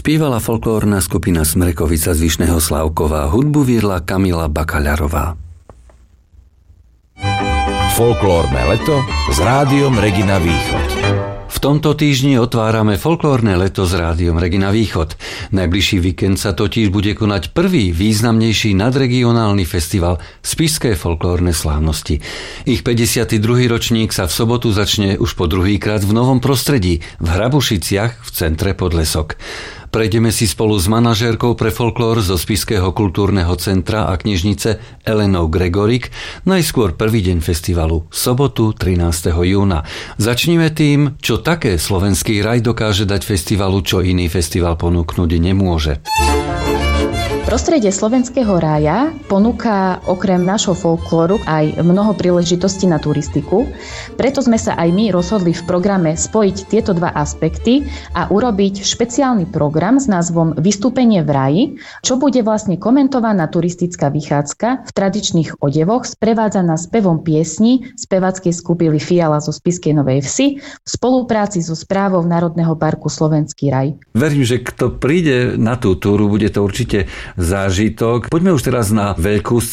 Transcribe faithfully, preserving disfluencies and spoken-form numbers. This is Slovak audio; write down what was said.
Spievala folklórna skupina Smrekovica z Vyšného Slávkova, hudbu viedla Kamila Bakaľarová. Folklórne leto s Rádiom Regina Východ. V tomto týždni otvárame folklórne leto s Rádiom Regina Východ. Najbližší víkend sa totiž bude konať prvý významnejší nadregionálny festival Spišské folklórne slávnosti. Ich päťdesiaty druhý ročník sa v sobotu začne už po druhýkrát v novom prostredí, v Hrabušiciach v centre Podlesok. Prejdeme si spolu s manažérkou pre folklór zo Spišského kultúrneho centra a knižnice Elenou Gregorik najskôr prvý deň festivalu, sobotu trinásteho júna. Začnime tým, čo také slovenský raj dokáže dať festivalu, čo iný festival ponúknuť nemôže. Prostredie slovenského rája ponúka okrem nášho folklóru aj mnoho príležitostí na turistiku. Preto sme sa aj my rozhodli v programe spojiť tieto dva aspekty a urobiť špeciálny program s názvom Vystúpenie v raji, čo bude vlastne komentovaná turistická vychádzka v tradičných odevoch sprevádzaná spevom piesní spevackej skupiny Fiala zo Spišskej Novej Vsi v spolupráci so správou Národného parku Slovenský raj. Verím, že kto príde na tú túru, bude to určite zážitok. Poďme už teraz na veľkú